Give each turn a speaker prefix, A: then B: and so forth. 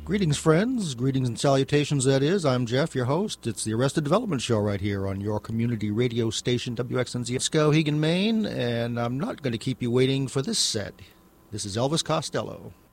A: Greetings, friends. Greetings and salutations, that is. I'm Jeff, your host. It's the Arrested Development Show right here on your community radio station, WXNZ Skowhegan, Maine. And I'm not going to keep you waiting for this set. This is Elvis Costello.